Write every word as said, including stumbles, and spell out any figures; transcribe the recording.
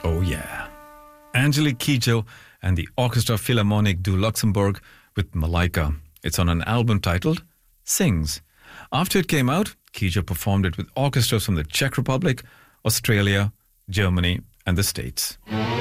Oh yeah. Angelique Kidjo and the Orchestra Philharmonique du Luxembourg with Malaika. It's on an album titled Sings. After it came out, Kidjo performed it with orchestras from the Czech Republic, Australia, Germany and the States.